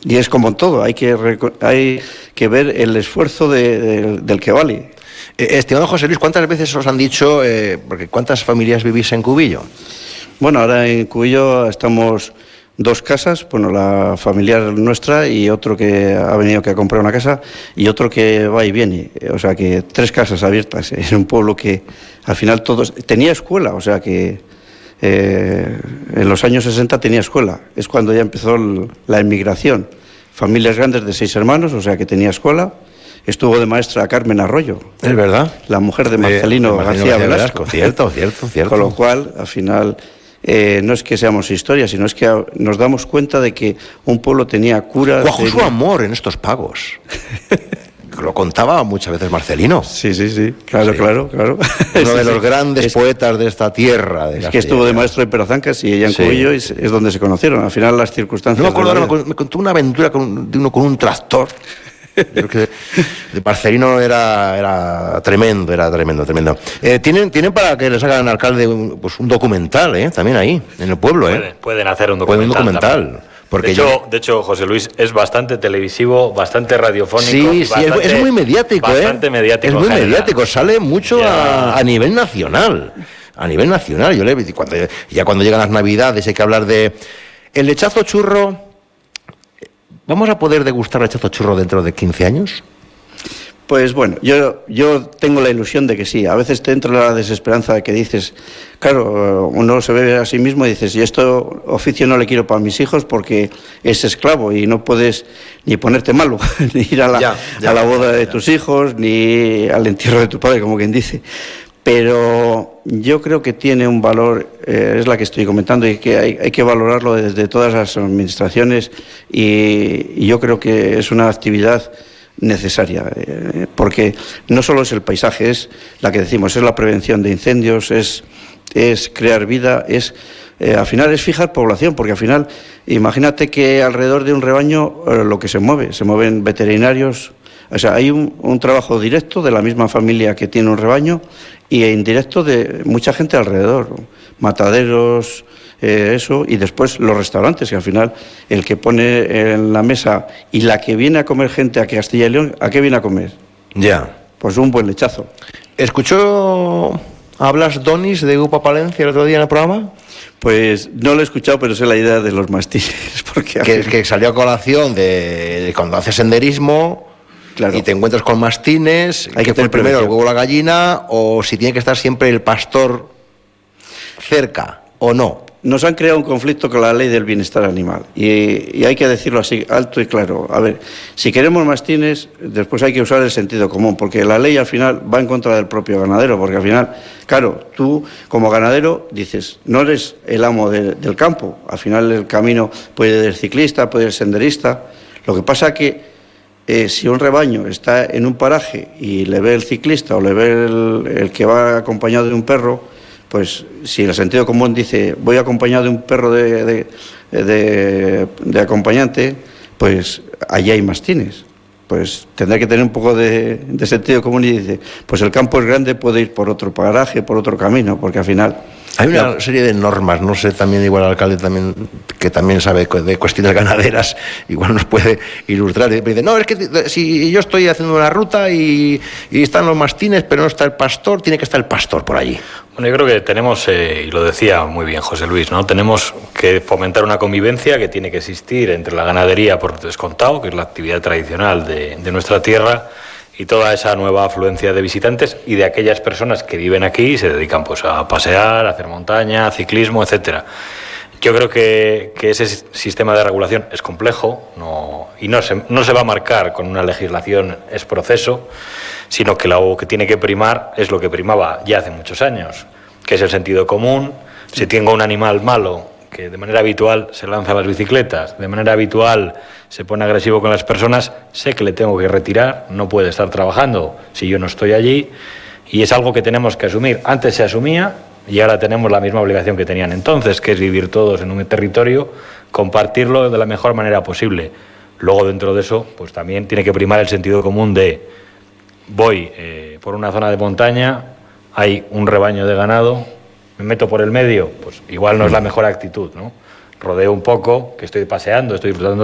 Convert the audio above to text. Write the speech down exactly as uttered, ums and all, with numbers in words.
Y es como en todo, hay que, hay que ver el esfuerzo de, de, del que vale. Eh, estimado José Luis, ¿cuántas veces os han dicho, eh, porque cuántas familias vivís en Cubillo? Bueno, ahora en Cubillo estamos dos casas, bueno, la familiar nuestra y otro que ha venido que a comprar una casa y otro que va y viene, o sea que tres casas abiertas en un pueblo que al final todos... Tenía escuela, o sea que... Eh, en los años sesenta tenía escuela, es cuando ya empezó el, la emigración, familias grandes de seis hermanos, o sea que tenía escuela. Estuvo de maestra Carmen Arroyo, es verdad, la mujer de Marcelino, de, de Marcelino García Velasco. Velasco, cierto, cierto, cierto. Con lo cual, al final, eh, no es que seamos historia, sino es que nos damos cuenta de que un pueblo tenía curas. Cuajó de... su amor en estos pagos. Lo contaba muchas veces Marcelino. Sí, sí, sí, claro, sí. claro, claro. Uno sí, de los sí. grandes es, poetas de esta tierra. De es que estuvo de maestro en Perazancas y ella en sí. Cubillo es, es donde se conocieron. Al final las circunstancias... No me acuerdo, ahora, me, me contó una aventura con, de uno con un tractor. Creo que de Marcelino era, era tremendo, era tremendo, tremendo. Eh, ¿tienen, tienen para que les hagan alcalde un, pues un documental, eh, también ahí, en el pueblo, eh. Pueden, pueden hacer un documental. Pueden un documental. Porque de, hecho, yo... de hecho, José Luis, es bastante televisivo, bastante radiofónico. Sí, sí, bastante, es, es muy mediático, bastante ¿eh? mediático. Es muy mediático, sale mucho a, a nivel nacional. A nivel nacional, yo le cuando ya cuando llegan las Navidades hay que hablar de el lechazo churro. ¿Vamos a poder degustar lechazo churro dentro de quince años? Pues bueno, yo, yo tengo la ilusión de que sí. A veces te entra la desesperanza de que dices, claro, uno se ve a sí mismo y dices, y esto oficio no le quiero para mis hijos porque es esclavo y no puedes ni ponerte malo, ni ir a la, ya, ya, a la boda de ya. tus hijos, ni al entierro de tu padre, como quien dice. Pero yo creo que tiene un valor, eh, es la que estoy comentando, y que hay, hay que valorarlo desde todas las administraciones y, y yo creo que es una actividad necesaria, eh, porque no solo es el paisaje, es la que decimos, es la prevención de incendios, es, es crear vida, es eh, al final es fijar población, porque al final imagínate que alrededor de un rebaño eh, lo que se mueve, se mueven veterinarios, o sea, hay un, un trabajo directo de la misma familia que tiene un rebaño y indirecto de mucha gente alrededor, mataderos, eh, eso, y después los restaurantes, que al final el que pone en la mesa y la que viene a comer gente a Castilla y León, ¿a qué viene a comer? Ya. Pues un buen lechazo. ¿Escuchó hablas Donis de Upa Palencia el otro día en el programa? Pues no lo he escuchado, pero sé la idea de los mastines. Porque que, que salió a colación de, de cuando haces senderismo... Claro. Y te encuentras con mastines, hay que, que fue primero el huevo o la gallina, o si tiene que estar siempre el pastor cerca, o no. Nos han creado un conflicto con la ley del bienestar animal, y, y hay que decirlo así, alto y claro. A ver, si queremos mastines, después hay que usar el sentido común, porque la ley al final va en contra del propio ganadero, porque al final, claro, tú como ganadero dices, no eres el amo de, del campo, al final el camino puede ser ciclista, puede ser senderista, lo que pasa que Eh, si un rebaño está en un paraje y le ve el ciclista o le ve el, el que va acompañado de un perro, pues si el sentido común dice voy acompañado de un perro de, de, de, de acompañante, pues allí hay mastines. Pues tendrá que tener un poco de, de sentido común y dice, pues el campo es grande, puede ir por otro paraje, por otro camino, porque al final... Hay una serie de normas, no sé, también igual el alcalde también, que también sabe de cuestiones ganaderas, igual nos puede ilustrar. Y dice, no, es que si yo estoy haciendo una ruta y, y están los mastines, pero no está el pastor, tiene que estar el pastor por allí. Bueno, yo creo que tenemos, eh, y lo decía muy bien José Luis, ¿no? Tenemos que fomentar una convivencia que tiene que existir entre la ganadería por descontado, que es la actividad tradicional de, de nuestra tierra, y toda esa nueva afluencia de visitantes y de aquellas personas que viven aquí y se dedican pues a pasear, a hacer montaña, ciclismo, etcétera. Yo creo que, que ese sistema de regulación es complejo no, y no se, no se va a marcar con una legislación es proceso, sino que lo que tiene que primar es lo que primaba ya hace muchos años, que es el sentido común. Si tengo un animal malo que de manera habitual se lanza a las bicicletas, de manera habitual se pone agresivo con las personas, sé que le tengo que retirar, no puede estar trabajando si yo no estoy allí, y es algo que tenemos que asumir. Antes se asumía y ahora tenemos la misma obligación que tenían entonces, que es vivir todos en un territorio, compartirlo de la mejor manera posible. Luego, dentro de eso, pues también tiene que primar el sentido común de voy eh, por una zona de montaña, hay un rebaño de ganado, me meto por el medio, pues igual no es la mejor actitud, ¿no? Rodeo un poco, que estoy paseando, estoy disfrutando